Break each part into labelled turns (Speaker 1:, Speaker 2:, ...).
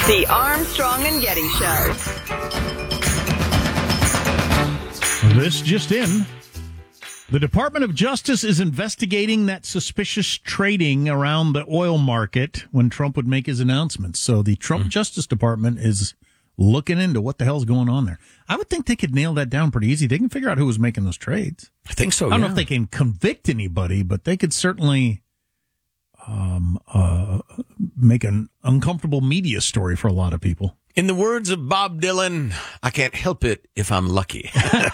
Speaker 1: The Armstrong and Getty Show.
Speaker 2: This just in. The Department of Justice is investigating that suspicious trading around the oil market when Trump would make his announcements. So the Trump Justice Department is looking into what the hell's going on there. I would think they could nail that down pretty easy. They can figure out who was making those trades.
Speaker 3: I think so,
Speaker 2: I don't know if they can convict anybody, but they could certainly make an uncomfortable media story for a lot of people.
Speaker 3: In the words of Bob Dylan, I can't help it if I'm lucky.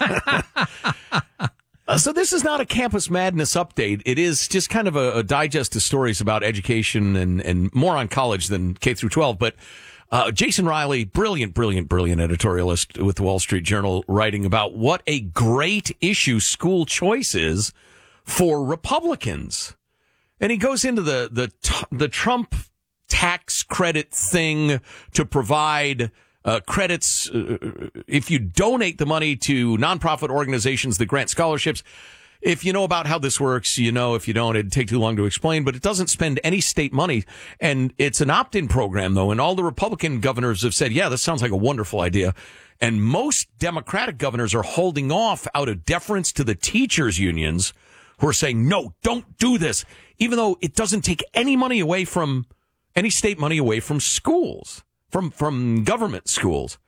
Speaker 3: So this is not a Campus Madness update. It is just kind of a digest of stories about education and more on college than K through 12. But Jason Riley, brilliant editorialist with the Wall Street Journal, writing about what a great issue school choice is for Republicans. And he goes into the Trump tax credit thing to provide credits if you donate the money to nonprofit organizations that grant scholarships. If you know about how this works, you know. If you don't, it'd take too long to explain, but it doesn't spend any state money. And it's an opt-in program, though, and all the Republican governors have said, yeah, this sounds like a wonderful idea. And most Democratic governors are holding off out of deference to the teachers' unions who are saying, no, don't do this, even though it doesn't take any money away from, any state money away from schools. From government schools.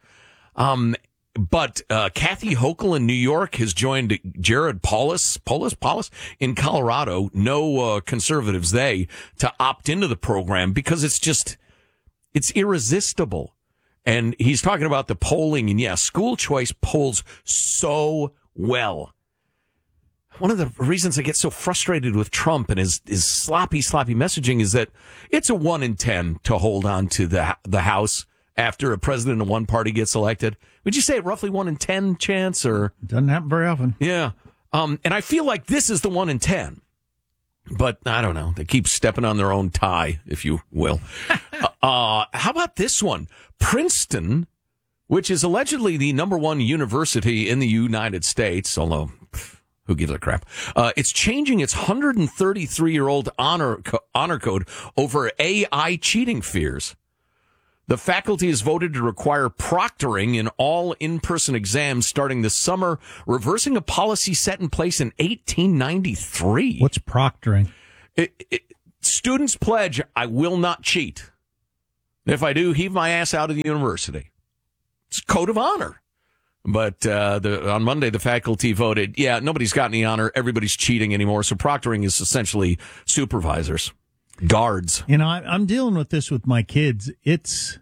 Speaker 3: But Kathy Hochul in New York has joined Jared Polis in Colorado. No conservatives, to opt into the program because it's irresistible. And he's talking about the polling, and school choice polls so well. One of the reasons I get so frustrated with Trump and his sloppy messaging is that it's a 1 in 10 to hold on to the House after a president of one party gets elected. Would you say roughly 1 in 10 chance, or?
Speaker 2: Doesn't happen very often.
Speaker 3: Yeah. And I feel like this is the 1 in 10. But I don't know. They keep stepping on their own tie, if you will. How about this one? Princeton, which is allegedly the #1 university in the United States, although who gives a crap? It's changing its 133-year-old honor code over AI cheating fears. The faculty has voted to require proctoring in all in-person exams starting this summer, reversing a policy set in place in 1893.
Speaker 2: What's proctoring?
Speaker 3: Students pledge, I will not cheat. If I do, heave my ass out of the university. It's code of honor. But on Monday, the faculty voted, nobody's got any honor. Everybody's cheating anymore. So proctoring is essentially supervisors, guards.
Speaker 2: You know, I'm dealing with this with my kids. It's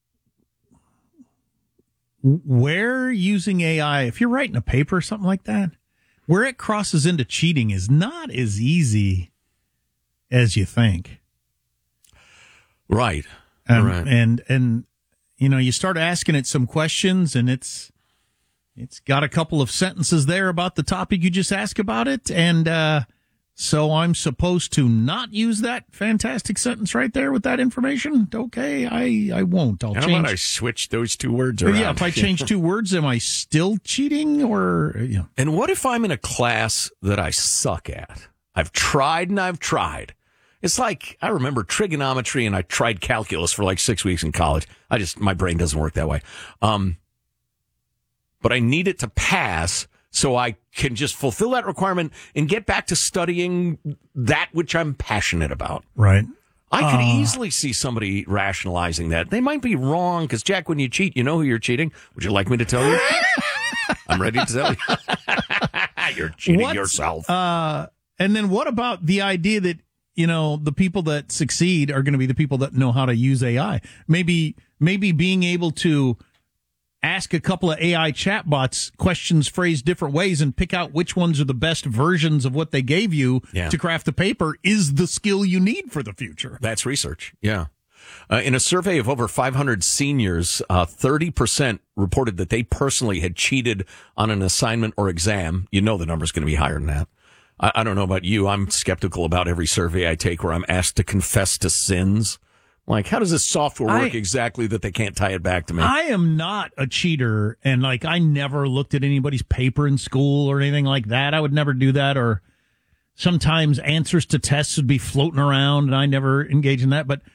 Speaker 2: where using AI, if you're writing a paper or something like that, where it crosses into cheating is not as easy as you think.
Speaker 3: Right.
Speaker 2: Right. And you know, you start asking it some questions, and it's got a couple of sentences there about the topic you just asked about it, and so I'm supposed to not use that fantastic sentence right there with that information? Okay, I won't. I'll change.
Speaker 3: How about I switch those two words around?
Speaker 2: Yeah, if I change two words, am I still cheating? Or
Speaker 3: And what if I'm in a class that I suck at? I've tried and I've tried. It's like, I remember trigonometry, and I tried calculus for like 6 weeks in college. My brain doesn't work that way. But I need it to pass so I can just fulfill that requirement and get back to studying that which I'm passionate about.
Speaker 2: Right.
Speaker 3: I could easily see somebody rationalizing that. They might be wrong, because, Jack, when you cheat, you know who you're cheating. Would you like me to tell you? I'm ready to tell you. You're cheating yourself.
Speaker 2: And then what about the idea that, you know, the people that succeed are going to be the people that know how to use AI? Maybe being able to ask a couple of AI chatbots questions phrased different ways and pick out which ones are the best versions of what they gave you to craft the paper is the skill you need for the future.
Speaker 3: That's research. Yeah. In a survey of over 500 seniors, 30% reported that they personally had cheated on an assignment or exam. You know the number's going to be higher than that. I don't know about you. I'm skeptical about every survey I take where I'm asked to confess to sins. Like, how does this software work exactly that they can't tie it back to me?
Speaker 2: I am not a cheater, and I never looked at anybody's paper in school or anything like that. I would never do that, or sometimes answers to tests would be floating around, and I never engage in that. But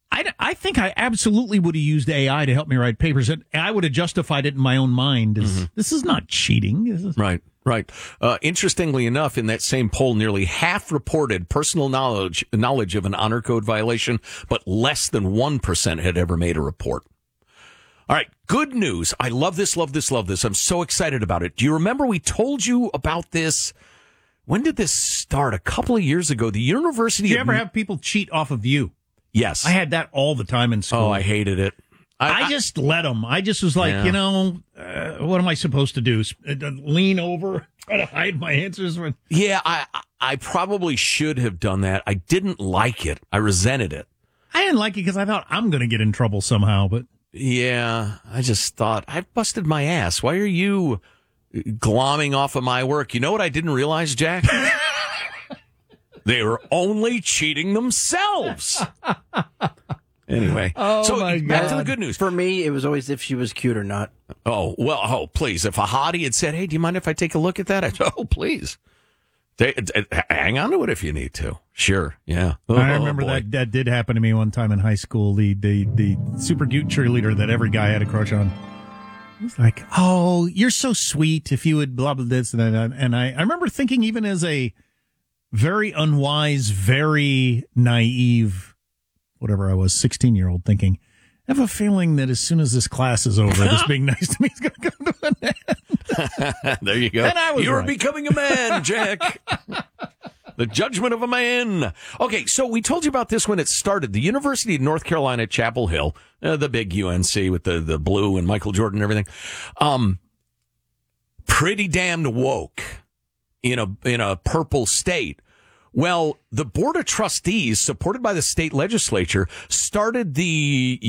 Speaker 2: I think I absolutely would have used AI to help me write papers, and I would have justified it in my own mind as this is not cheating. This is...
Speaker 3: Right. Interestingly enough, in that same poll, nearly half reported personal knowledge of an honor code violation, but less than 1% had ever made a report. All right, good news. I love this. I'm so excited about it. Do you remember we told you about this? When did this start? A couple of years ago. The University
Speaker 2: Did you ever have people cheat off of you?
Speaker 3: Yes.
Speaker 2: I had that all the time in school.
Speaker 3: Oh, I hated it.
Speaker 2: I just let them. I just was like, what am I supposed to do? Lean over, try to hide my answers?
Speaker 3: Yeah, I probably should have done that. I didn't like it. I resented it.
Speaker 2: I didn't like it because I thought I'm going to get in trouble somehow. But
Speaker 3: yeah, I just thought, I've busted my ass. Why are you glomming off of my work? You know what I didn't realize, Jack? They were only cheating themselves. Anyway, so back to the good news.
Speaker 4: For me, it was always if she was cute or not.
Speaker 3: Please. If a hottie had said, hey, do you mind if I take a look at that? I'd say, please. Hang on to it if you need to. Sure, yeah.
Speaker 2: I remember that did happen to me one time in high school. The super cute cheerleader that every guy had a crush on. It was like, oh, you're so sweet if you would blah, blah, this and that. And I remember thinking, even as a very unwise, very naive, whatever I was, 16-year-old, thinking, I have a feeling that as soon as this class is over, this being nice to me is going to come to an end.
Speaker 3: There you go.
Speaker 2: And I was
Speaker 3: You're
Speaker 2: right.
Speaker 3: becoming a man, Jack. The judgment of a man. Okay, so we told you about this when it started. The University of North Carolina at Chapel Hill, the big UNC with the blue and Michael Jordan and everything, pretty damned woke in a purple state. Well, the Board of Trustees, supported by the state legislature, started the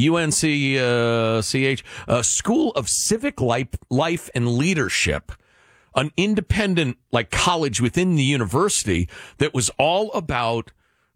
Speaker 3: UNCCH School of Civic Life and Leadership, an independent college within the university that was all about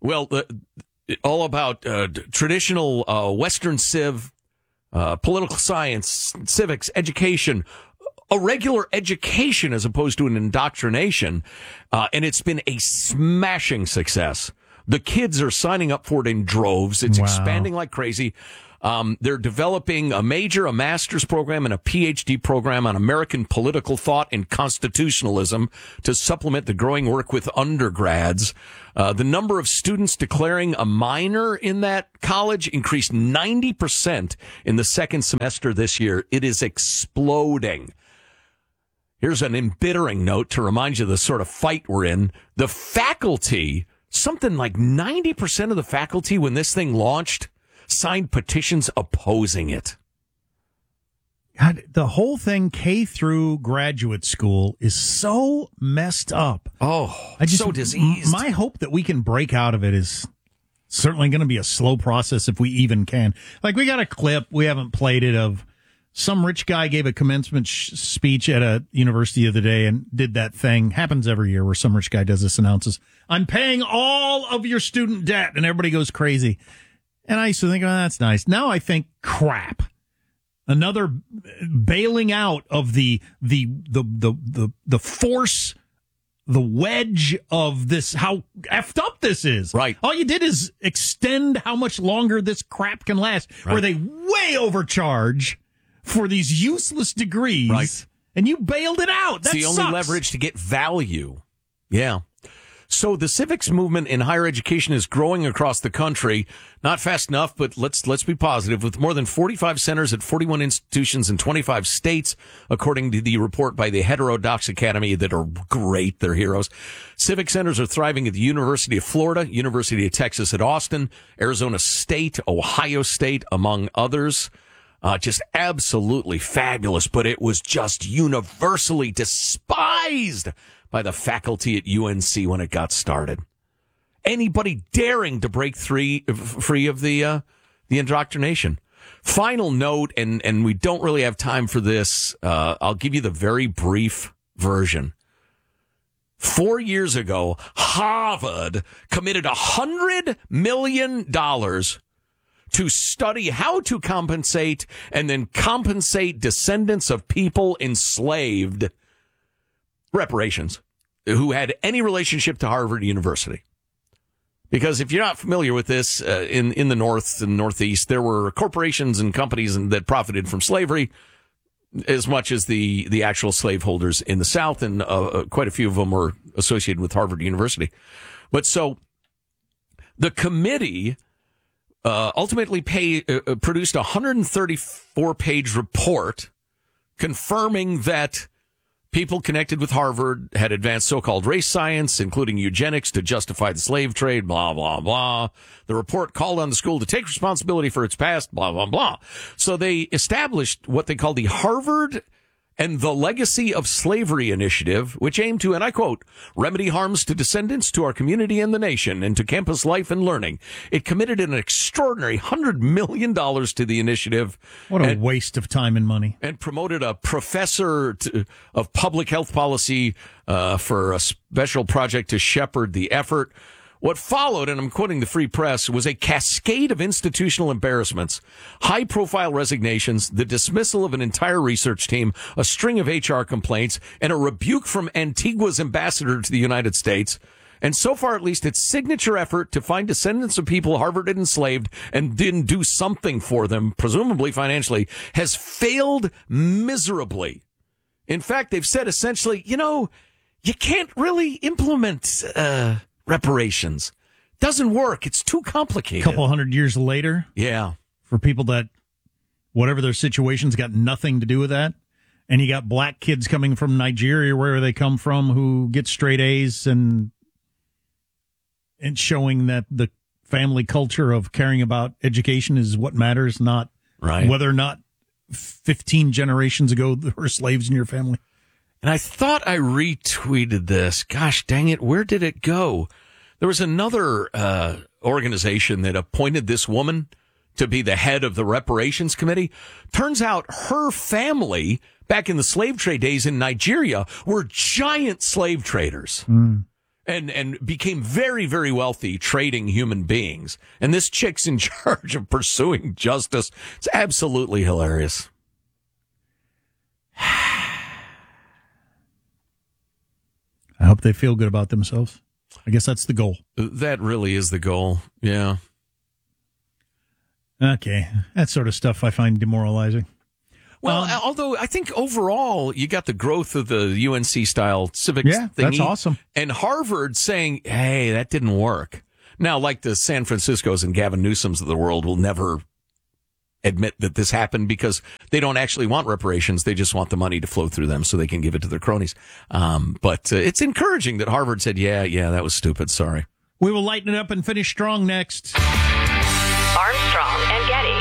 Speaker 3: traditional Western civ, political science, civics, education. A regular education as opposed to an indoctrination, and it's been a smashing success. The kids are signing up for it in droves. It's expanding like crazy. They're developing a major, a master's program, and a PhD program on American political thought and constitutionalism to supplement the growing work with undergrads. The number of students declaring a minor in that college increased 90% in the second semester this year. It is exploding. Here's an embittering note to remind you of the sort of fight we're in. The faculty, something like 90% of the faculty when this thing launched, signed petitions opposing it.
Speaker 2: God, the whole thing, K through graduate school, is so messed up.
Speaker 3: Oh, so diseased.
Speaker 2: My hope that we can break out of it is certainly going to be a slow process if we even can. We got a clip, we haven't played it, of some rich guy gave a commencement speech at a university the other day and did that thing. Happens every year where some rich guy does this, announces, I'm paying all of your student debt, and everybody goes crazy. And I used to think, oh, that's nice. Now I think, crap. Another bailing out of the force, the wedge of this, how effed up this is.
Speaker 3: Right.
Speaker 2: All you did is extend how much longer this crap can last, where they way overcharge for these useless degrees.
Speaker 3: Right.
Speaker 2: And you bailed it out. That's
Speaker 3: the only leverage to get value. Yeah. So the civics movement in higher education is growing across the country. Not fast enough, but let's be positive. With more than 45 centers at 41 institutions in 25 states, according to the report by the Heterodox Academy that are great, they're heroes. Civic centers are thriving at the University of Florida, University of Texas at Austin, Arizona State, Ohio State, among others. Just absolutely fabulous, but it was just universally despised by the faculty at UNC when it got started. Anybody daring to break free of the indoctrination. Final note, and we don't really have time for this. I'll give you the very brief version. 4 years ago, Harvard committed $100 million to study how to compensate and then compensate descendants of people enslaved, reparations, who had any relationship to Harvard University. Because if you're not familiar with this, in the North and Northeast, there were corporations and companies that profited from slavery as much as the actual slaveholders in the South, and quite a few of them were associated with Harvard University. But so the committee ultimately produced a 134-page report confirming that people connected with Harvard had advanced so-called race science, including eugenics, to justify the slave trade, blah, blah, blah. The report called on the school to take responsibility for its past, blah, blah, blah. So they established what they call the Harvard and the Legacy of Slavery Initiative, which aimed to, and I quote, remedy harms to descendants, to our community and the nation, and to campus life and learning. It committed an extraordinary $100 million to the initiative.
Speaker 2: What a waste of time and money.
Speaker 3: And promoted a professor of public health policy for a special project to shepherd the effort. What followed, and I'm quoting the Free Press, was a cascade of institutional embarrassments, high-profile resignations, the dismissal of an entire research team, a string of HR complaints, and a rebuke from Antigua's ambassador to the United States. And so far, at least, its signature effort to find descendants of people Harvard had enslaved and didn't do something for them, presumably financially, has failed miserably. In fact, they've said essentially, you can't really implement reparations. Doesn't work. It's too complicated.
Speaker 2: A couple hundred years later.
Speaker 3: Yeah.
Speaker 2: For people that, whatever their situation's got nothing to do with that. And you got black kids coming from Nigeria, wherever they come from, who get straight A's and showing that the family culture of caring about education is what matters, not whether or not 15 generations ago there were slaves in your family.
Speaker 3: And I thought I retweeted this. Gosh dang it, where did it go? There was another organization that appointed this woman to be the head of the reparations committee. Turns out her family, back in the slave trade days in Nigeria, were giant slave traders and became very, very wealthy trading human beings. And this chick's in charge of pursuing justice. It's absolutely hilarious.
Speaker 2: I hope they feel good about themselves. I guess that's the goal.
Speaker 3: That really is the goal. Yeah.
Speaker 2: Okay. That sort of stuff I find demoralizing.
Speaker 3: Well, although I think overall you got the growth of the UNC-style civics thingy.
Speaker 2: That's awesome.
Speaker 3: And Harvard saying, hey, that didn't work. Now, like the San Franciscos and Gavin Newsoms of the world will never admit that this happened because they don't actually want reparations. They just want the money to flow through them so they can give it to their cronies. But it's encouraging that Harvard said, yeah, that was stupid. Sorry.
Speaker 2: We will lighten it up and finish strong next.
Speaker 1: Armstrong and Getty.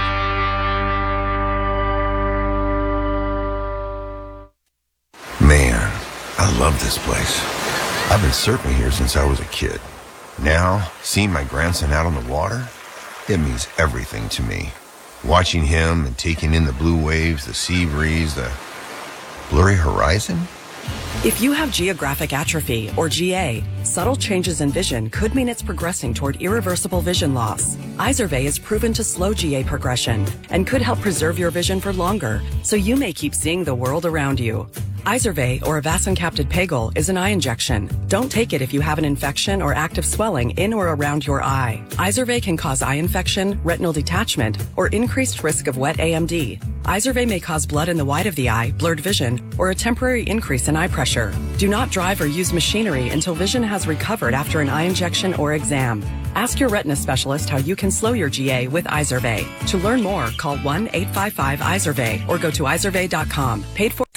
Speaker 5: Man, I love this place. I've been surfing here since I was a kid. Now, seeing my grandson out on the water, it means everything to me. Watching him and taking in the blue waves, the sea breeze, the blurry horizon.
Speaker 6: If you have geographic atrophy, or GA, subtle changes in vision could mean it's progressing toward irreversible vision loss. Izervay is proven to slow GA progression and could help preserve your vision for longer, so you may keep seeing the world around you. Izervay, or avacincaptad pegol, is an eye injection. Don't take it if you have an infection or active swelling in or around your eye. Izervay can cause eye infection, retinal detachment, or increased risk of wet AMD. Izervay may cause blood in the white of the eye, blurred vision, or a temporary increase in eye pressure. Do not drive or use machinery until vision has recovered after an eye injection or exam. Ask your retina specialist how you can slow your GA with Izervay. To learn more, call 1-855-IZERVAY or go to izervay.com. Paid for.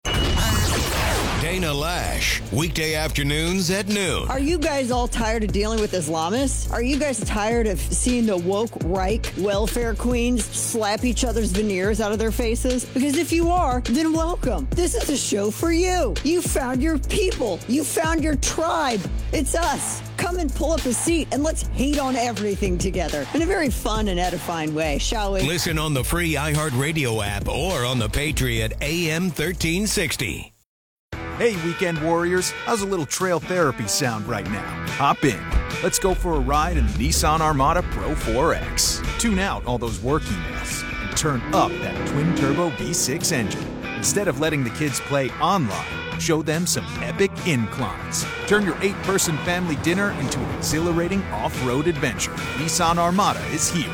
Speaker 7: Dana Lash, weekday afternoons at noon.
Speaker 8: Are you guys all tired of dealing with Islamists? Are you guys tired of seeing the woke Reich welfare queens slap each other's veneers out of their faces? Because if you are, then welcome. This is a show for you. You found your people. You found your tribe. It's us. Come and pull up a seat and let's hate on everything together in a very fun and edifying way, shall we?
Speaker 7: Listen on the free iHeartRadio app or on the Patriot AM 1360.
Speaker 9: Hey, weekend warriors, how's a little trail therapy sound right now? Hop in. Let's go for a ride in the Nissan Armada Pro 4X. Tune out all those work emails and turn up that twin-turbo V6 engine. Instead of letting the kids play online, Show them some epic inclines. Turn your 8-person family dinner into an exhilarating off-road adventure. Nissan Armada is here.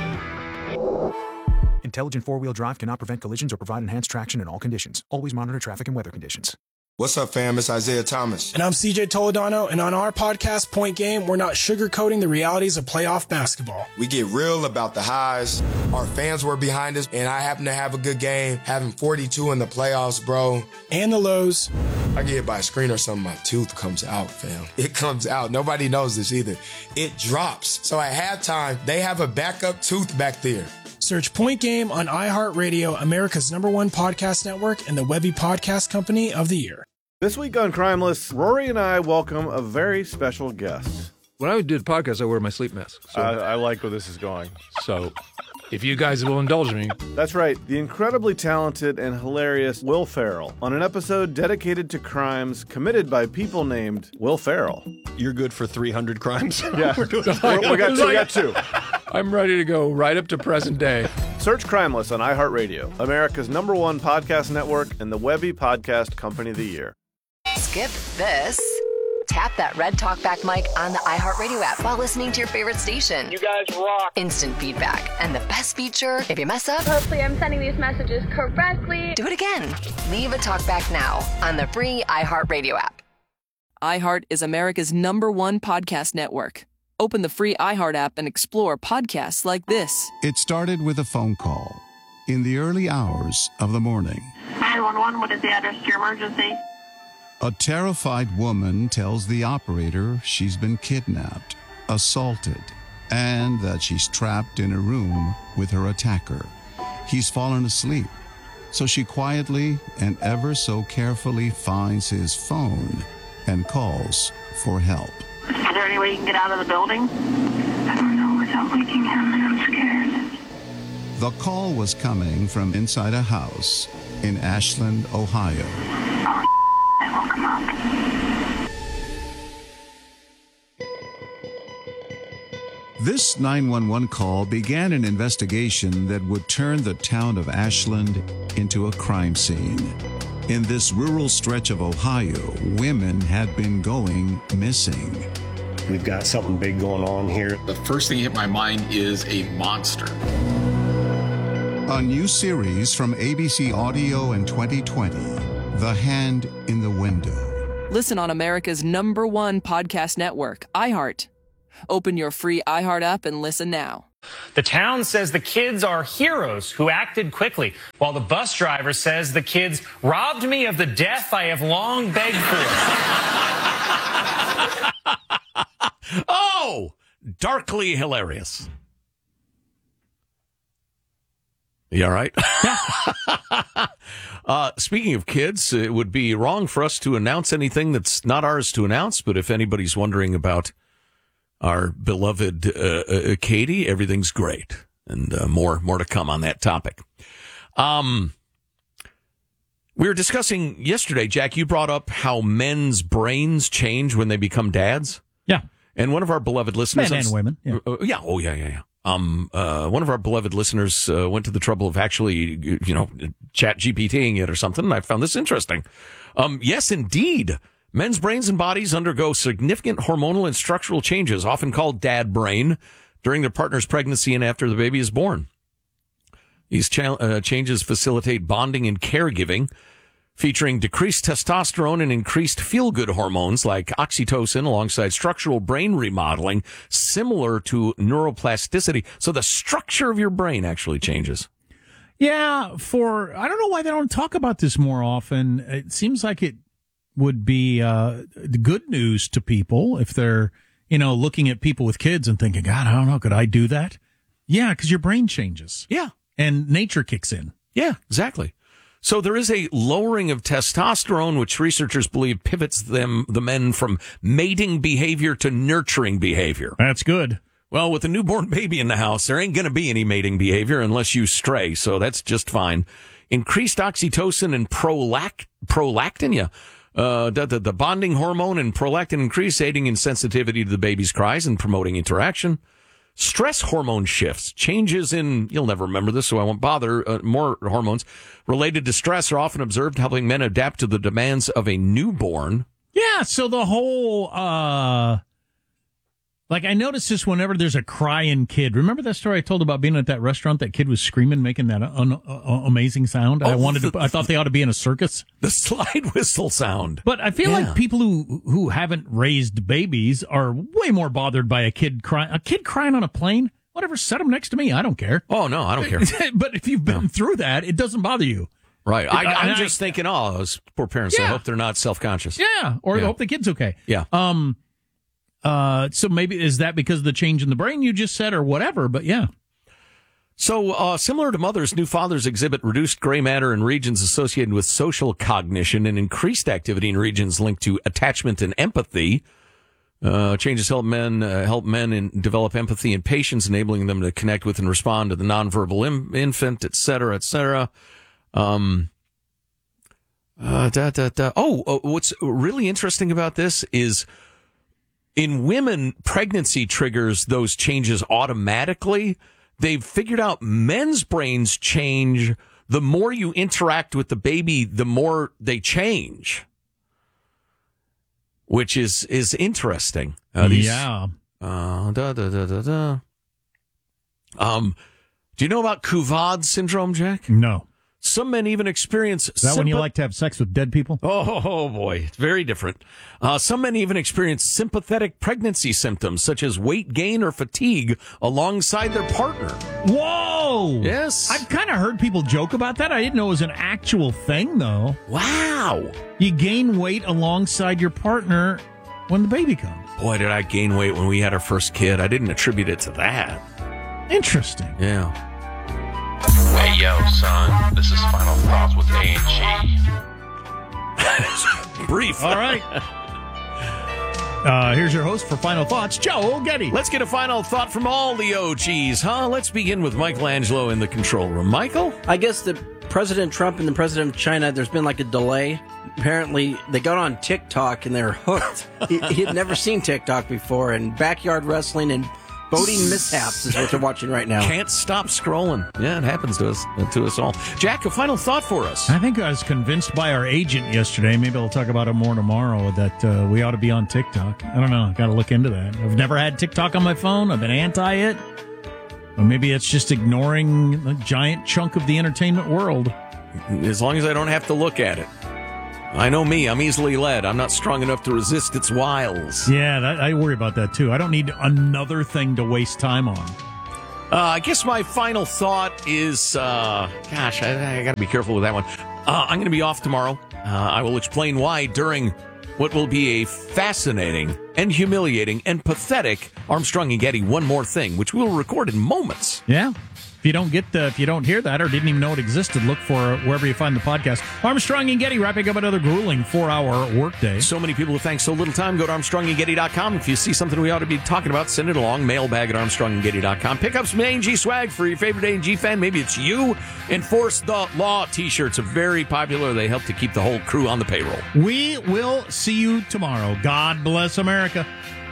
Speaker 9: Intelligent four-wheel drive cannot prevent collisions or provide enhanced traction in all conditions. Always monitor traffic and weather conditions.
Speaker 10: What's up, fam? It's Isaiah Thomas.
Speaker 11: And I'm CJ Toledano, and on our podcast, Point Game, we're not sugarcoating the realities of playoff basketball.
Speaker 10: We get real about the highs. Our fans were behind us, and I happen to have a good game, having 42 in the playoffs, bro.
Speaker 11: And the lows.
Speaker 10: I get hit by a screen or something, my tooth comes out, fam. It comes out. Nobody knows this either. It drops. So at halftime, they have a backup tooth back there.
Speaker 11: Search Point Game on iHeartRadio, America's #1 podcast network, and the Webby Podcast Company of the Year.
Speaker 12: This week on Crimeless, Rory and I welcome a very special guest.
Speaker 13: When I do the podcast, I wear my sleep mask. So.
Speaker 12: I like where this is going.
Speaker 13: So, if you guys will indulge me.
Speaker 12: That's right. The incredibly talented and hilarious Will Ferrell on an episode dedicated to crimes committed by people named Will Ferrell.
Speaker 14: You're good for 300 crimes?
Speaker 12: Yeah. we got two.
Speaker 13: I'm ready to go right up to present day.
Speaker 12: Search Crimeless on iHeartRadio, America's #1 podcast network, and the Webby Podcast Company of the Year.
Speaker 15: Skip this. Tap that red talkback mic on the iHeartRadio app while listening to your favorite station.
Speaker 16: You guys rock.
Speaker 15: Instant feedback. And the best feature, if you mess up,
Speaker 16: hopefully I'm sending these messages correctly.
Speaker 15: Do it again. Leave a talkback now on the free iHeartRadio app.
Speaker 17: iHeart is America's #1 podcast network. Open the free iHeart app and explore podcasts like this.
Speaker 18: It started with a phone call in the early hours of the morning.
Speaker 19: 911, what is the address to your emergency?
Speaker 18: A terrified woman tells the operator she's been kidnapped, assaulted, and that she's trapped in a room with her attacker. He's fallen asleep, so she quietly and ever so carefully finds his phone and calls for help.
Speaker 19: Is there any way you can get out of the building? I don't know without waking him, and I'm scared.
Speaker 18: The call was coming from inside a house in Ashland, Ohio.
Speaker 19: I woke him up.
Speaker 18: This 911 call began an investigation that would turn the town of Ashland into a crime scene. In this rural stretch of Ohio, women had been going missing.
Speaker 20: We've got something big going on here.
Speaker 21: The first thing that hit my mind is a monster.
Speaker 18: A new series from ABC Audio in 2020, The Hand in the Window.
Speaker 17: Listen on America's #1 podcast network, iHeart. Open your free iHeart app and listen now.
Speaker 22: The town says the kids are heroes who acted quickly, while the bus driver says the kids robbed me of the death I have long begged for.
Speaker 3: Oh, darkly hilarious. You all right? Speaking of kids, it would be wrong for us to announce anything that's not ours to announce, but if anybody's wondering about our beloved Katie, everything's great. And more to come on that topic. We were discussing yesterday, Jack, you brought up how men's brains change when they become dads.
Speaker 2: Yeah.
Speaker 3: And one of our beloved listeners...
Speaker 2: Men and women. Yeah.
Speaker 3: Yeah. One of our beloved listeners went to the trouble of actually, chat GPTing it or something, and I found this interesting. Yes, indeed. Men's brains and bodies undergo significant hormonal and structural changes, often called dad brain, during their partner's pregnancy and after the baby is born. These changes facilitate bonding and caregiving, featuring decreased testosterone and increased feel-good hormones like oxytocin alongside structural brain remodeling, similar to neuroplasticity. So the structure of your brain actually changes.
Speaker 2: Yeah, I don't know why they don't talk about this more often. It seems like it would be good news to people if they're, looking at people with kids and thinking, God, I don't know, could I do that? Yeah, because your brain changes.
Speaker 3: Yeah.
Speaker 2: And nature kicks in.
Speaker 3: Yeah, exactly. So there is a lowering of testosterone, which researchers believe pivots the men from mating behavior to nurturing behavior.
Speaker 2: That's good.
Speaker 3: Well, with a newborn baby in the house, there ain't going to be any mating behavior unless you stray, so that's just fine. Increased oxytocin and prolactin, yeah. The bonding hormone and prolactin increase, aiding in sensitivity to the baby's cries and promoting interaction. stress hormone shifts, changes in, you'll never remember this, so I won't bother, more hormones related to stress are often observed, helping men adapt to the demands of a newborn.
Speaker 2: Yeah, so the whole, like I noticed this whenever there's a crying kid. Remember that story I told about being at that restaurant? That kid was screaming, making that amazing sound. I thought they ought to be in a circus.
Speaker 3: The slide whistle sound.
Speaker 2: But I feel like people who haven't raised babies are way more bothered by a kid crying. A kid crying on a plane? Whatever, set them next to me. I don't care.
Speaker 3: Oh, no, I don't care.
Speaker 2: But if you've been through that, it doesn't bother you.
Speaker 3: Right. I'm just thinking, those poor parents, I hope they're not self-conscious.
Speaker 2: Yeah, or I hope the kid's okay.
Speaker 3: Yeah.
Speaker 2: So maybe is that because of the change in the brain you just said or whatever, but yeah.
Speaker 3: So similar to mothers, new fathers exhibit reduced gray matter in regions associated with social cognition and increased activity in regions linked to attachment and empathy. Changes help men develop empathy and patience, enabling them to connect with and respond to the nonverbal infant, et cetera, et cetera. What's really interesting about this is in women, pregnancy triggers those changes automatically. They've figured out men's brains change. The more you interact with the baby, the more they change, which is interesting. Do you know about Couvade syndrome, Jack?
Speaker 2: No.
Speaker 3: Some men even experience...
Speaker 2: Is that when you like to have sex with dead people?
Speaker 3: Oh, boy. It's very different. Some men even experience sympathetic pregnancy symptoms, such as weight gain or fatigue, alongside their partner.
Speaker 2: Whoa!
Speaker 3: Yes.
Speaker 2: I've kind of heard people joke about that. I didn't know it was an actual thing, though.
Speaker 3: Wow.
Speaker 2: You gain weight alongside your partner when the baby comes.
Speaker 3: Boy, did I gain weight when we had our first kid. I didn't attribute it to that.
Speaker 2: Interesting.
Speaker 3: Yeah.
Speaker 1: Hey, yo, son. This is Final Thoughts with A&G.
Speaker 3: Brief.
Speaker 2: All right. Here's your host for Final Thoughts, Joe Getty.
Speaker 3: Let's get a final thought from all the OGs, huh? Let's begin with Michelangelo in the control room. Michael?
Speaker 4: I guess that President Trump and the President of China, there's been like a delay. Apparently, they got on TikTok and they're hooked. He had never seen TikTok before, and backyard wrestling and boating mishaps is what they're watching right now.
Speaker 3: Can't stop scrolling. Yeah, it happens to us all. Jack, a final thought for us.
Speaker 2: I think I was convinced by our agent yesterday, maybe I'll talk about it more tomorrow, that we ought to be on TikTok. I don't know. I've got to look into that. I've never had TikTok on my phone. I've been anti it. Or maybe it's just ignoring a giant chunk of the entertainment world.
Speaker 3: As long as I don't have to look at it. I know me. I'm easily led. I'm not strong enough to resist its wiles.
Speaker 2: Yeah, I worry about that, too. I don't need another thing to waste time on.
Speaker 3: I guess my final thought is, I got to be careful with that one. I'm going to be off tomorrow. I will explain why during what will be a fascinating and humiliating and pathetic Armstrong and Getty One More Thing, which we will record in moments.
Speaker 2: Yeah. If you don't hear that or didn't even know it existed, look for wherever you find the podcast. Armstrong and Getty wrapping up another grueling 4-hour workday.
Speaker 3: So many people who thank so little time. Go to ArmstrongandGetty.com. If you see something we ought to be talking about, send it along. Mailbag at ArmstrongandGetty.com. Pick up some A&G swag for your favorite A&G fan. Maybe it's you. Enforce the Law t-shirts are very popular. They help to keep the whole crew on the payroll.
Speaker 2: We will see you tomorrow. God bless America.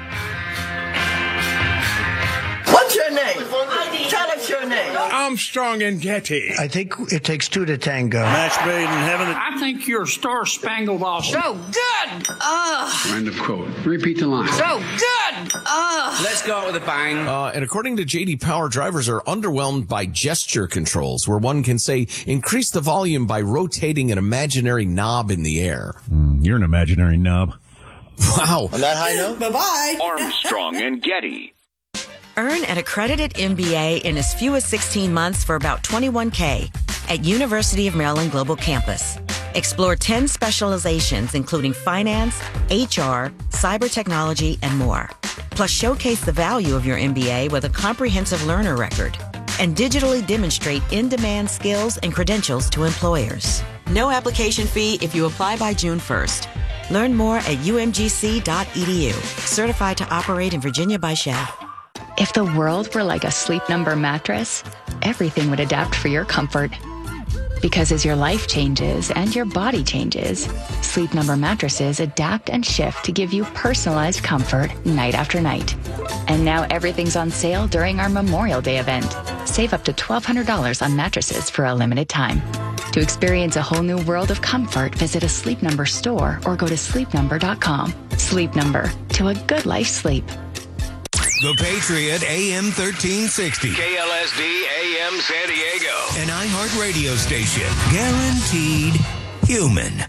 Speaker 23: What's your name? Tell us your name.
Speaker 24: Armstrong and Getty.
Speaker 25: I think it takes two to tango.
Speaker 24: Match made in heaven.
Speaker 26: I think you're star-spangled awesome.
Speaker 23: So good.
Speaker 24: End of quote. Repeat the line.
Speaker 23: So good.
Speaker 24: Let's go out with a bang.
Speaker 3: And according to J.D. Power, drivers are underwhelmed by gesture controls, where one can say, increase the volume by rotating an imaginary knob in the air.
Speaker 2: You're an imaginary knob.
Speaker 3: Wow.
Speaker 23: On that high note, bye-bye.
Speaker 1: Armstrong and Getty.
Speaker 27: Earn an accredited MBA in as few as 16 months for about $21K at University of Maryland Global Campus. Explore 10 specializations, including finance, HR, cyber technology, and more. Plus, showcase the value of your MBA with a comprehensive learner record and digitally demonstrate in-demand skills and credentials to employers. No application fee if you apply by June 1st. Learn more at umgc.edu. Certified to operate in Virginia by Chev.
Speaker 28: If the world were like a Sleep Number mattress, everything would adapt for your comfort.
Speaker 5: Because as your life changes and your body changes, Sleep Number mattresses adapt and shift to give you personalized comfort night after night. And now everything's on sale during our Memorial Day event. Save up to $1,200 on mattresses for a limited time. To experience a whole new world of comfort, visit a Sleep Number store or go to sleepnumber.com. Sleep Number, to a good life sleep.
Speaker 6: The Patriot AM 1360. KLSD AM San Diego. An iHeart radio station. Guaranteed human.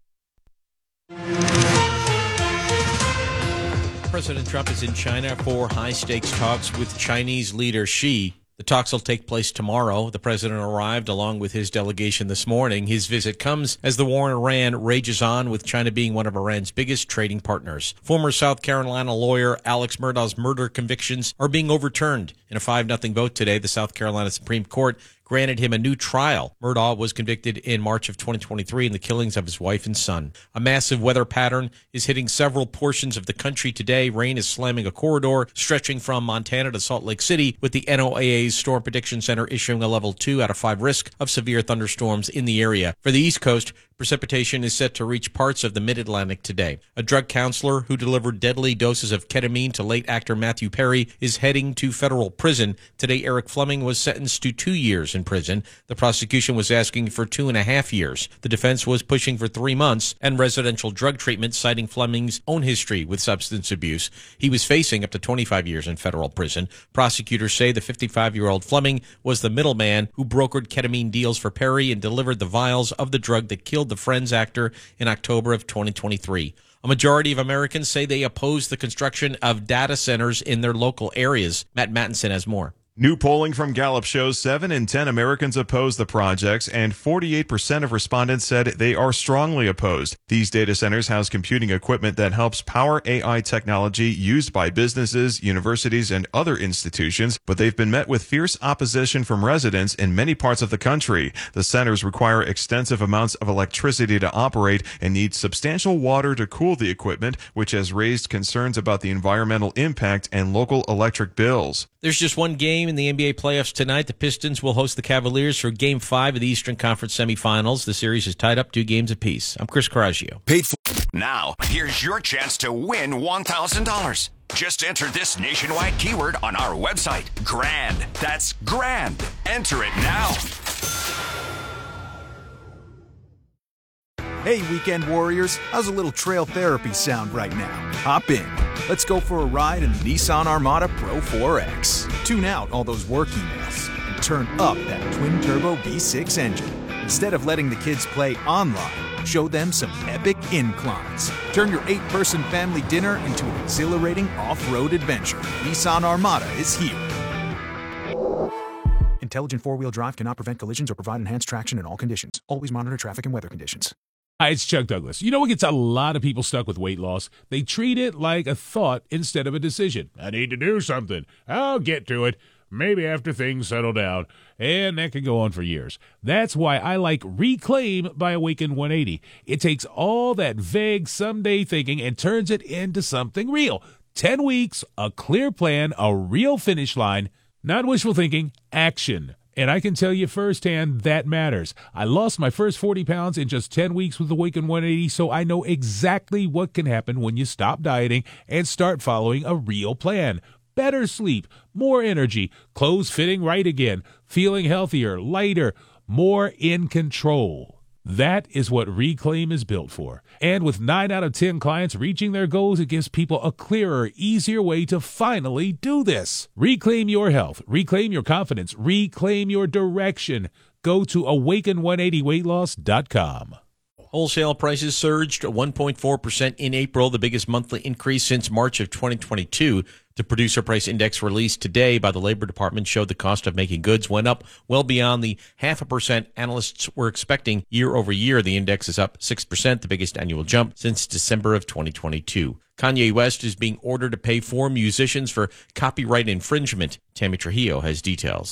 Speaker 7: President Trump is in China for high-stakes talks with Chinese leader Xi. The talks will take place tomorrow. The president arrived along with his delegation this morning. His visit comes as the war in Iran rages on, with China being one of Iran's biggest trading partners. Former South Carolina lawyer Alex Murdaugh's murder convictions are being overturned. In a 5-0 vote today, the South Carolina Supreme Court granted him a new trial. Murdaugh was convicted in March of 2023 in the killings of his wife and son. A massive weather pattern is hitting several portions of the country today. Rain is slamming a corridor stretching from Montana to Salt Lake City, with the NOAA's Storm Prediction Center issuing a level 2 out of 5 risk of severe thunderstorms in the area. For the East Coast, precipitation is set to reach parts of the Mid-Atlantic today. A drug counselor who delivered deadly doses of ketamine to late actor Matthew Perry is heading to federal prison. Today, Eric Fleming was sentenced to 2 years in prison. The prosecution was asking for 2.5 years. The defense was pushing for 3 months and residential drug treatment, citing Fleming's own history with substance abuse. He was facing up to 25 years in federal prison. Prosecutors say the 55-year-old Fleming was the middleman who brokered ketamine deals for Perry and delivered the vials of the drug that killed the Friends actor in October of 2023. A majority of Americans say they oppose the construction of data centers in their local areas. Matt Mattinson has more.
Speaker 8: New polling from Gallup shows 7 in 10 Americans oppose the projects, and 48% of respondents said they are strongly opposed. These data centers house computing equipment that helps power AI technology used by businesses, universities, and other institutions, but they've been met with fierce opposition from residents in many parts of the country. The centers require extensive amounts of electricity to operate and need substantial water to cool the equipment, which has raised concerns about the environmental impact and local electric bills.
Speaker 7: There's just one game in the NBA playoffs tonight. The Pistons will host the Cavaliers for Game 5 of the Eastern Conference semifinals. The series is tied up 2 games apiece. I'm Chris Coraggio.
Speaker 6: Now, here's your chance to win $1,000. Just enter this nationwide keyword on our website, GRAND. That's GRAND. Enter it now.
Speaker 9: Hey, weekend warriors, how's a little trail therapy sound right now? Hop in. Let's go for a ride in the Nissan Armada Pro 4X. Tune out all those work emails and turn up that twin-turbo V6 engine. Instead of letting the kids play online, show them some epic inclines. Turn your 8-person family dinner into an exhilarating off-road adventure. Nissan Armada is here. Intelligent four-wheel drive cannot prevent collisions or provide enhanced traction in all conditions. Always monitor traffic and weather conditions.
Speaker 10: Hi, it's Chuck Douglas. You know what gets a lot of people stuck with weight loss? They treat it like a thought instead of a decision. I need to do something. I'll get to it. Maybe after things settle down. And that can go on for years. That's why I like Reclaim by Awaken 180. It takes all that vague someday thinking and turns it into something real. 10 weeks, a clear plan, a real finish line. Not wishful thinking, action. And I can tell you firsthand that matters. I lost my first 40 pounds in just 10 weeks with Awaken 180, so I know exactly what can happen when you stop dieting and start following a real plan. Better sleep, more energy, clothes fitting right again, feeling healthier, lighter, more in control. That is what Reclaim is built for. And with 9 out of 10 clients reaching their goals, it gives people a clearer, easier way to finally do this. Reclaim your health. Reclaim your confidence. Reclaim your direction. Go to awaken180weightloss.com.
Speaker 7: Wholesale prices surged 1.4% in April, the biggest monthly increase since March of 2022. The producer price index released today by the Labor Department showed the cost of making goods went up well beyond the 0.5% analysts were expecting year over year. The index is up 6%, the biggest annual jump since December of 2022. Kanye West is being ordered to pay 4 musicians for copyright infringement. Tammy Trujillo has details.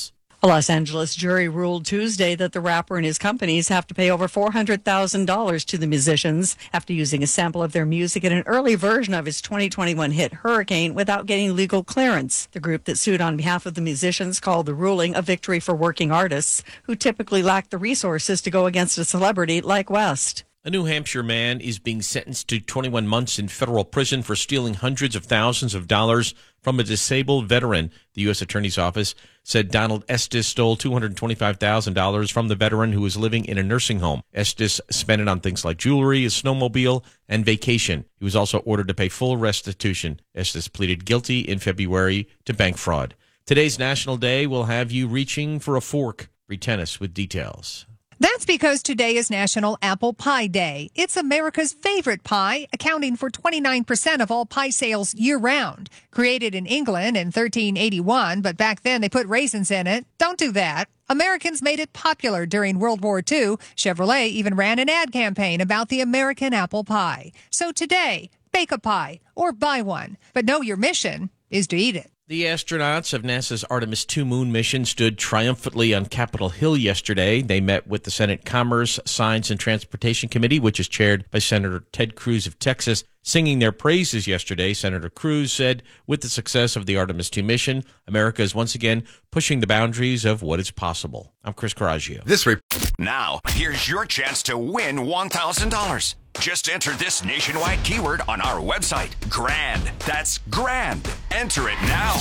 Speaker 11: A Los Angeles jury ruled Tuesday that the rapper and his companies have to pay over $400,000 to the musicians after using a sample of their music in an early version of his 2021 hit Hurricane without getting legal clearance. The group that sued on behalf of the musicians called the ruling a victory for working artists who typically lack the resources to go against a celebrity like West.
Speaker 7: A New Hampshire man is being sentenced to 21 months in federal prison for stealing hundreds of thousands of dollars from a disabled veteran. The U.S. Attorney's Office said Donald Estes stole $225,000 from the veteran who was living in a nursing home. Estes spent it on things like jewelry, a snowmobile, and vacation. He was also ordered to pay full restitution. Estes pleaded guilty in February to bank fraud. Today's National Day will have you reaching for a fork. Read Tennis with details.
Speaker 12: That's because today is National Apple Pie Day. It's America's favorite pie, accounting for 29% of all pie sales year-round. Created in England in 1381, but back then they put raisins in it. Don't do that. Americans made it popular during World War II. Chevrolet even ran an ad campaign about the American apple pie. So today, bake a pie or buy one. But know your mission is to eat it.
Speaker 7: The astronauts of NASA's Artemis II moon mission stood triumphantly on Capitol Hill yesterday. They met with the Senate Commerce, Science, and Transportation Committee, which is chaired by Senator Ted Cruz of Texas. Singing their praises yesterday, Senator Cruz said, with the success of the Artemis II mission, America is once again pushing the boundaries of what is possible. I'm Chris Coraggio.
Speaker 6: Now, here's your chance to win $1,000. Just enter this nationwide keyword on our website, GRAND. That's GRAND. Enter it now.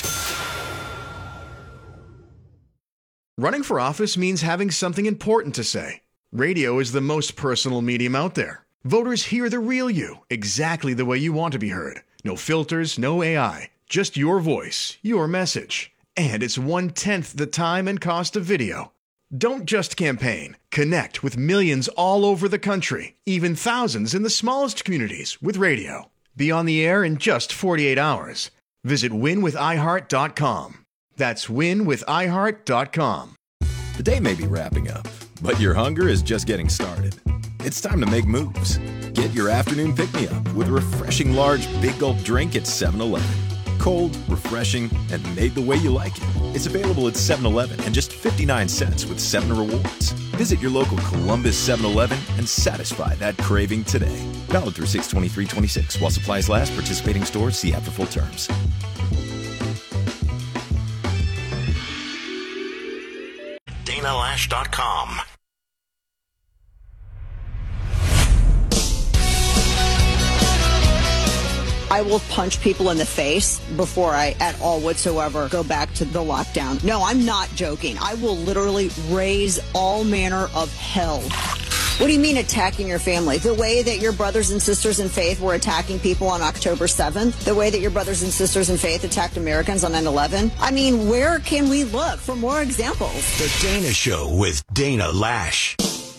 Speaker 13: Running for office means having something important to say. Radio is the most personal medium out there. Voters hear the real you, exactly the way you want to be heard. No filters, no AI, just your voice, your message. And it's 1/10 the time and cost of video. Don't just campaign. Connect with millions all over the country, even thousands in the smallest communities with radio. Be on the air in just 48 hours. Visit winwithiheart.com. That's winwithiheart.com.
Speaker 14: The day may be wrapping up, but your hunger is just getting started. It's time to make moves. Get your afternoon pick-me-up with a refreshing large Big Gulp drink at 7-Eleven. Cold, refreshing, and made the way you like it. It's available at 7-Eleven and just 59 cents with 7 rewards. Visit your local Columbus 7-Eleven and satisfy that craving today. Valid through 6/23/26 while supplies last. Participating stores see app for full terms.
Speaker 15: DanaLash.com.
Speaker 16: I will punch people in the face before I at all whatsoever go back to the lockdown. No, I'm not joking. I will literally raise all manner of hell. What do you mean attacking your family? The way that your brothers and sisters in faith were attacking people on October 7th? The way that your brothers and sisters in faith attacked Americans on 9/11? I mean, where can we look for more examples?
Speaker 15: The Dana Show with Dana Lash.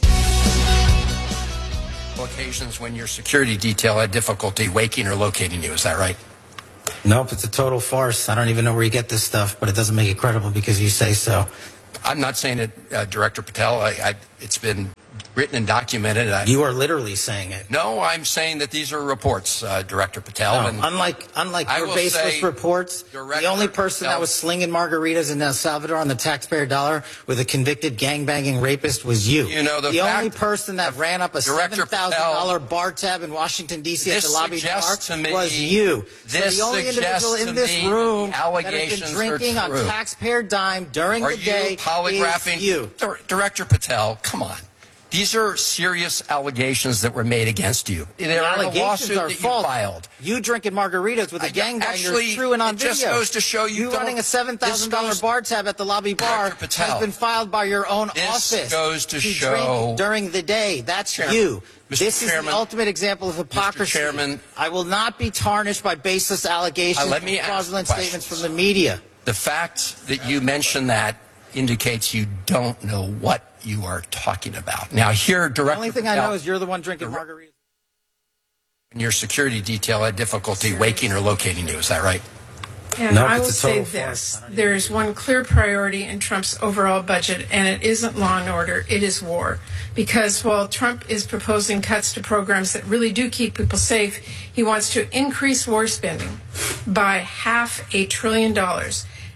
Speaker 19: Occasions when your security detail had difficulty waking or locating you. Is that right?
Speaker 28: Nope, it's a total farce. I don't even know where you get this stuff, but it doesn't make it credible because you say so.
Speaker 19: I'm not saying it, Director Patel. It's been written and documented.
Speaker 28: You are literally saying it.
Speaker 19: No, I'm saying that these are reports, Director Patel.
Speaker 28: No,
Speaker 19: and
Speaker 28: unlike your baseless reports, the only person that was slinging margaritas in El Salvador on the taxpayer dollar with a convicted gangbanging rapist was you.
Speaker 19: You know,
Speaker 28: the only person that ran up a $7,000 bar tab in Washington, D.C. at the lobby bar was you.
Speaker 19: This
Speaker 28: so the only individual in this room that has been drinking on taxpayer dime during the day is you.
Speaker 19: Director Patel, come on. These are serious allegations that were made against you.
Speaker 28: The allegations are false. Filed. You drinking margaritas with a gangbanger is true and on video.
Speaker 19: It just goes to show
Speaker 28: you running a $7,000 bar tab at the lobby bar has been filed by your own office.
Speaker 19: This goes to show
Speaker 28: drink during the day. That's you. This is the ultimate example of hypocrisy.
Speaker 19: Mr. Chairman,
Speaker 28: I will not be tarnished by baseless allegations and fraudulent statements from the media.
Speaker 19: The fact that you mentioned that indicates you don't know what you are talking about. Now, here, Director
Speaker 28: The only thing I know is you're the one drinking margaritas.
Speaker 19: And your security detail had difficulty waking or locating you. Is that right?
Speaker 29: And I will say this. There's one clear priority in Trump's overall budget, and it isn't law and order, it is war. Because while Trump is proposing cuts to programs that really do keep people safe, he wants to increase war spending by $500 billion.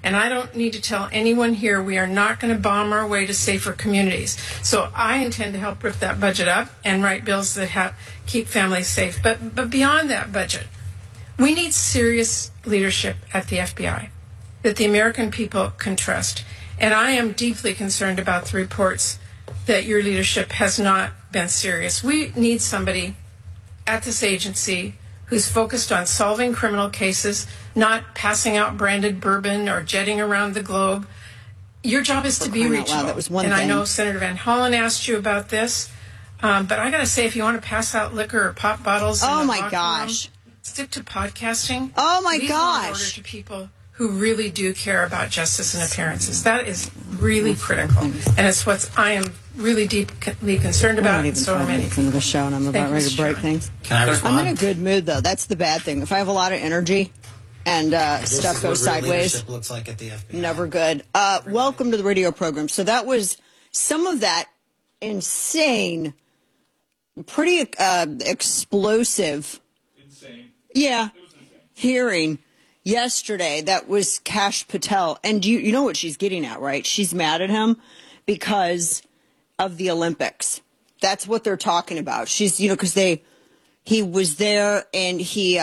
Speaker 29: And I don't need to tell anyone here we are not going to bomb our way to safer communities. So I intend to help rip that budget up and write bills that keep families safe. But beyond that budget, we need serious leadership at the FBI that the American people can trust. And I am deeply concerned about the reports that your leadership has not been serious. We need somebody at this agency who's focused on solving criminal cases, not passing out branded bourbon or jetting around the globe. Your job is to be reachable. And I know Senator Van Hollen asked you about this, but I got to say, if you want to pass out liquor or pop bottles, in the locker room, stick to podcasting.
Speaker 16: Oh my
Speaker 29: Leave law and order to people who really do care about justice and appearances. That is really critical, and it's what I am really deeply concerned about. And so are many.
Speaker 16: Into the show, and I'm about ready to break things.
Speaker 28: Can I respond?
Speaker 16: I'm in a good mood, though. That's the bad thing. If I have a lot of energy and stuff goes sideways,
Speaker 28: looks like at the FBI.
Speaker 16: Never good. Welcome to the radio program. So that was some of that insane, pretty explosive.
Speaker 10: Insane.
Speaker 16: Yeah, hearing yesterday. That was Kash Patel, and you know what she's getting at, right? She's mad at him because of the Olympics. That's what they're talking about. She's, because he was there and he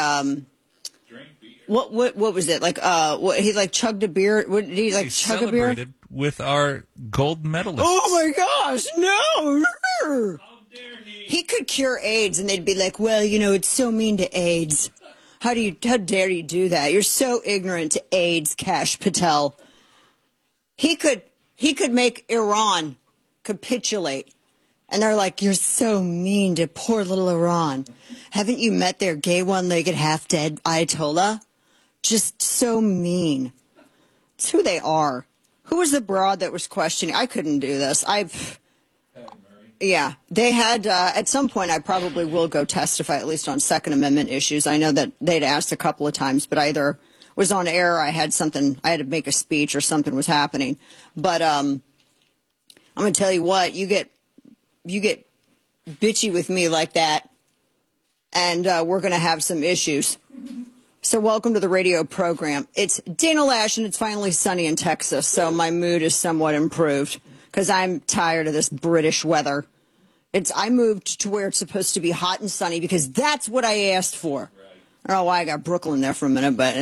Speaker 16: what was it like? He like chugged a beer. What did he like? Chug a beer?
Speaker 4: Celebrated with our gold medalist.
Speaker 16: Oh my gosh! No. He could cure AIDS, and they'd be like, "Well, it's so mean to AIDS. How dare you do that? You're so ignorant to AIDS, Kash Patel." He could make Iran capitulate, and they're like, "You're so mean to poor little Iran. Haven't you met their gay one-legged half-dead Ayatollah? Just so mean." It's who they are. Who was the broad that was questioning? I couldn't do this. Yeah, they had, at some point, I probably will go testify, at least on Second Amendment issues. I know that they'd asked a couple of times, but either was on air or I had to make a speech or something was happening. But I'm going to tell you what, you get bitchy with me like that, and we're going to have some issues. So welcome to the radio program. It's Dana Lash, and it's finally sunny in Texas, so my mood is somewhat improved because I'm tired of this British weather. I moved to where it's supposed to be hot and sunny because that's what I asked for. I don't know why I got Brooklyn there for a minute, but,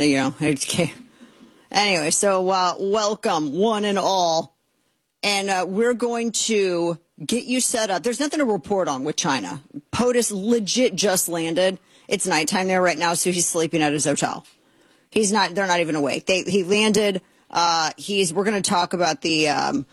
Speaker 16: Anyway, so welcome, one and all. And we're going to get you set up. There's nothing to report on with China. POTUS legit just landed. It's nighttime there right now, so he's sleeping at his hotel. They're not even awake. He landed. We're going to talk about the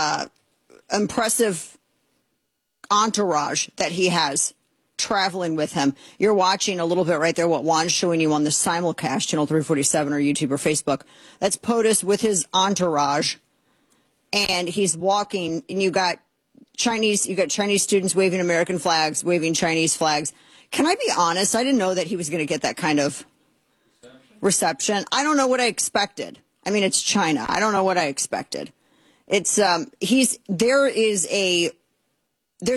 Speaker 16: impressive entourage that he has traveling with him. You're watching a little bit right there what Juan's showing you on the simulcast, channel 347 or YouTube or Facebook. That's POTUS with his entourage. And he's walking, and you got Chinese students waving American flags, waving Chinese flags. Can I be honest? I didn't know that he was going to get that kind of reception. I don't know what I expected. I mean, it's China. I don't know what I expected. It's there is a